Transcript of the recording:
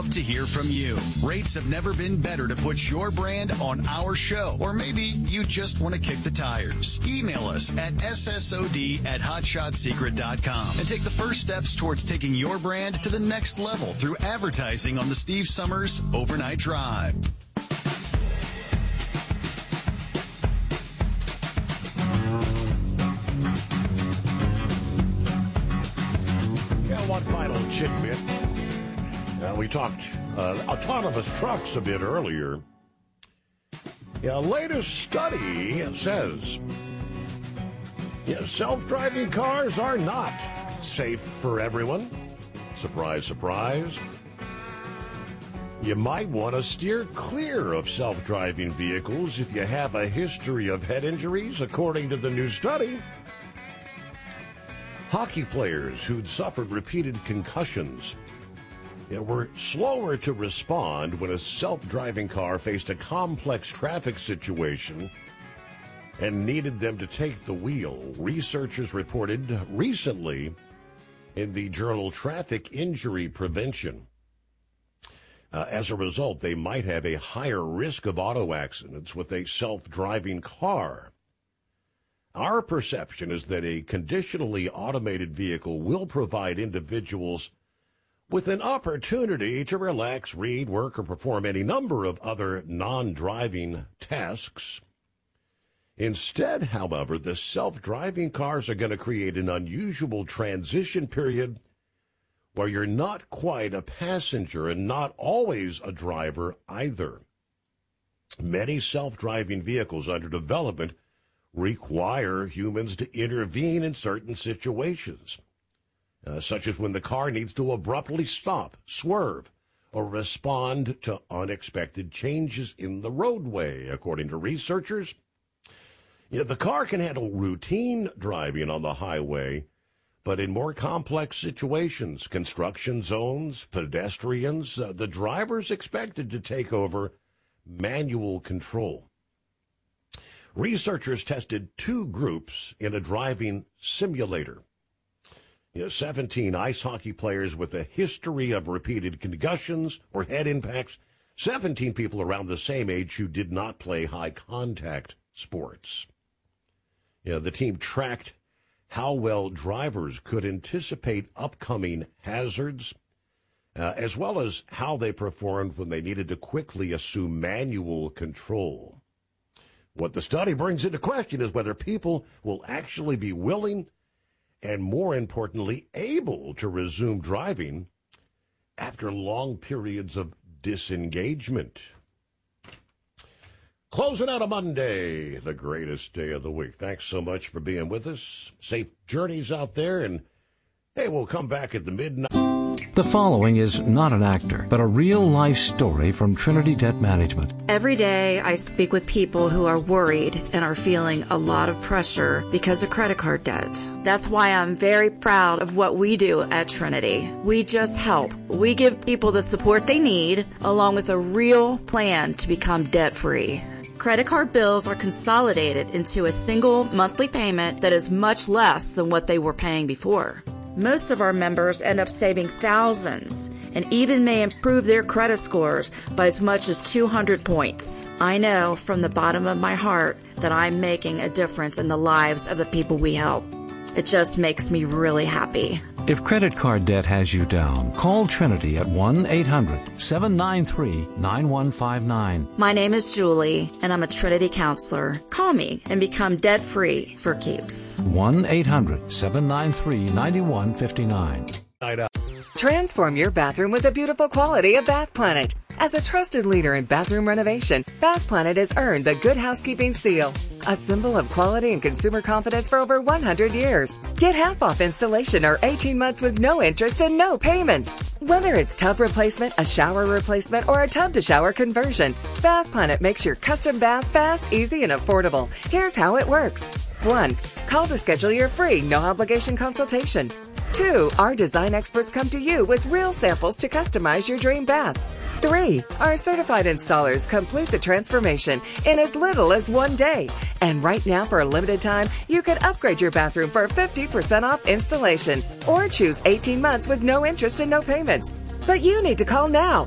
love to hear from you. Rates have never been better to put your brand on our show. Or maybe you just want to kick the tires. Email us at ssod@hotshotsecret.com and take the first steps towards taking your brand to the next level through advertising on the Steve Summers Overnight Drive. One final tidbit. We talked autonomous trucks a bit earlier. Latest study says self-driving cars are not safe for everyone. Surprise, surprise. You might want to steer clear of self-driving vehicles if you have a history of head injuries, according to the new study. Hockey players who'd suffered repeated concussions were slower to respond when a self-driving car faced a complex traffic situation and needed them to take the wheel. Researchers reported recently in the journal Traffic Injury Prevention. As a result, they might have a higher risk of auto accidents with a self-driving car. Our perception is that a conditionally automated vehicle will provide individuals with an opportunity to relax, read, work, or perform any number of other non-driving tasks. Instead, however, the self-driving cars are going to create an unusual transition period where you're not quite a passenger and not always a driver either. Many self-driving vehicles under development require humans to intervene in certain situations, such as when the car needs to abruptly stop, swerve, or respond to unexpected changes in the roadway. According to researchers, the car can handle routine driving on the highway, but in more complex situations, construction zones, pedestrians, the driver's expected to take over manual control. Researchers tested 2 groups in a driving simulator. 17 ice hockey players with a history of repeated concussions or head impacts, 17 people around the same age who did not play high-contact sports. The team tracked how well drivers could anticipate upcoming hazards, as well as how they performed when they needed to quickly assume manual control. What the study brings into question is whether people will actually be willing and, more importantly, able to resume driving after long periods of disengagement. Closing out a Monday, the greatest day of the week. Thanks so much for being with us. Safe journeys out there, and hey, we'll come back at the midnight. The following is not an actor, but a real-life story from Trinity Debt Management. Every day I speak with people who are worried and are feeling a lot of pressure because of credit card debt. That's why I'm very proud of what we do at Trinity. We just help. We give people the support they need, along with a real plan to become debt-free. Credit card bills are consolidated into a single monthly payment that is much less than what they were paying before. Most of our members end up saving thousands and even may improve their credit scores by as much as 200 points. I know from the bottom of my heart that I'm making a difference in the lives of the people we help. It just makes me really happy. If credit card debt has you down, call Trinity at 1-800-793-9159. My name is Julie, and I'm a Trinity counselor. Call me and become debt-free for keeps. 1-800-793-9159. Transform your bathroom with the beautiful quality of Bath Planet. As a trusted leader in bathroom renovation, Bath Planet has earned the Good Housekeeping seal, a symbol of quality and consumer confidence for over 100 years. Get half off installation or 18 months with no interest and no payments. Whether it's tub replacement, a shower replacement, or a tub-to-shower conversion, Bath Planet makes your custom bath fast, easy, and affordable. Here's how it works. 1. Call to schedule your free, no-obligation consultation. 2. Our design experts come to you with real samples to customize your dream bath. 3. Our certified installers complete the transformation in as little as 1 day. And right now, for a limited time, you can upgrade your bathroom for 50% off installation or choose 18 months with no interest and no payments. But you need to call now.